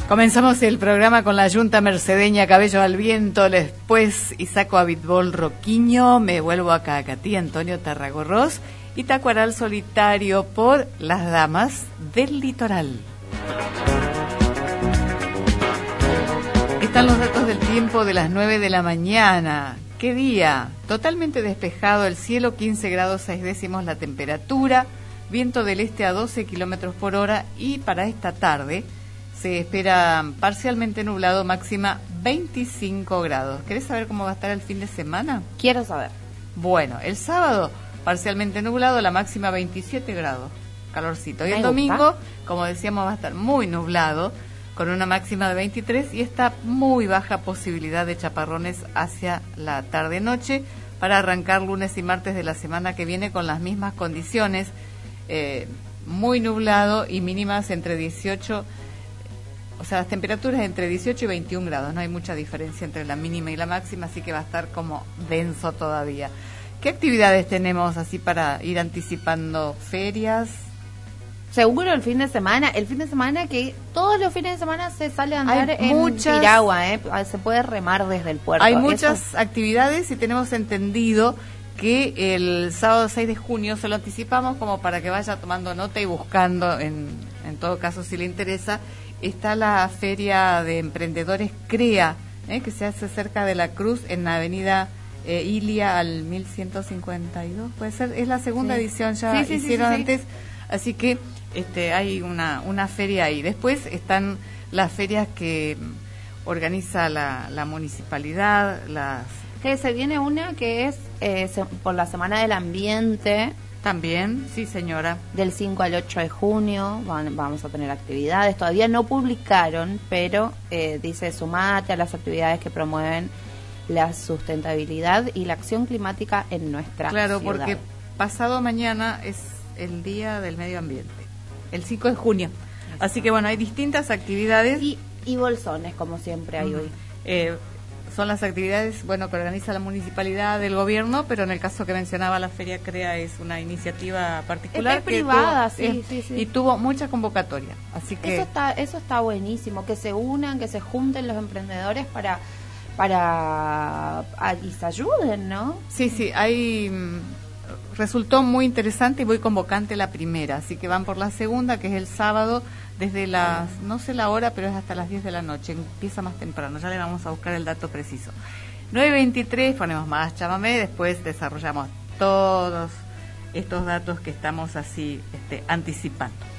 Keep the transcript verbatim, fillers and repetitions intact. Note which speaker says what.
Speaker 1: Comenzamos el programa con la Yunta Mercedeña, Cabello al Viento, después Isaco Abitbol Roquiño, Me Vuelvo a Cacatí, Antonio Tarragorros y Tacuaral Solitario por Las Damas del Litoral. Están los datos del tiempo de las nueve de la mañana. ¿Qué día? Totalmente despejado el cielo, quince grados seis décimos la temperatura, viento del este a doce kilómetros por hora y para esta tarde se espera parcialmente nublado, máxima veinticinco grados. ¿Querés saber cómo va a estar el fin de semana?
Speaker 2: Quiero saber.
Speaker 1: Bueno, el sábado parcialmente nublado, la máxima veintisiete grados, calorcito. Y el domingo, como decíamos, va a estar muy nublado, con una máxima de veintitrés y esta muy baja posibilidad de chaparrones hacia la tarde-noche para arrancar lunes y martes de la semana que viene con las mismas condiciones, eh, muy nublado y mínimas entre dieciocho, o sea, las temperaturas entre dieciocho y veintiún grados, no hay mucha diferencia entre la mínima y la máxima, así que va a estar como denso todavía. ¿Qué actividades tenemos así para ir anticipando? ¿Ferias?
Speaker 2: Seguro el fin de semana, el fin de semana que todos los fines de semana se sale a andar
Speaker 1: hay
Speaker 2: en
Speaker 1: muchas,
Speaker 2: piragua, ¿eh? Se puede remar desde el puerto.
Speaker 1: Hay muchas
Speaker 2: Eso...
Speaker 1: actividades y tenemos entendido que el sábado seis de junio se lo anticipamos como para que vaya tomando nota y buscando, en, en todo caso si le interesa, está la Feria de Emprendedores CREA, ¿eh? que se hace cerca de la Cruz en la avenida eh, Ilia al mil ciento cincuenta y dos, puede ser, es la segunda sí. edición, ya sí, sí, hicieron sí, sí, antes, sí. Así que este, hay una, una feria ahí. Después están las ferias que organiza la, la municipalidad, las...
Speaker 2: Que se viene una que es eh, se, por la Semana del Ambiente.
Speaker 1: También, sí señora.
Speaker 2: Del cinco al ocho de junio van, vamos a tener actividades. Todavía no publicaron, pero eh, dice sumate a las actividades que promueven la sustentabilidad y la acción climática en nuestra
Speaker 1: claro,
Speaker 2: ciudad.
Speaker 1: Porque pasado mañana es el Día del Medio Ambiente, el cinco de junio. Así que bueno, hay distintas actividades.
Speaker 2: Y, y bolsones, como siempre hay uh-huh. hoy.
Speaker 1: Eh, son las actividades, bueno, que organiza la municipalidad del gobierno, pero en el caso que mencionaba la Feria CREA es una iniciativa particular.
Speaker 2: Es privada,
Speaker 1: tuvo,
Speaker 2: sí,
Speaker 1: eh,
Speaker 2: sí, sí.
Speaker 1: Y tuvo mucha convocatoria. Así que
Speaker 2: eso está, eso está buenísimo, que se unan, que se junten los emprendedores para, para, a, y se ayuden, ¿no?
Speaker 1: Sí, sí, hay... Resultó muy interesante y muy convocante la primera, así que van por la segunda, que es el sábado, desde las, no sé la hora, pero es hasta las diez de la noche, empieza más temprano, ya le vamos a buscar el dato preciso. nueve veintitrés, ponemos más chamamé, después desarrollamos todos estos datos que estamos así este, anticipando.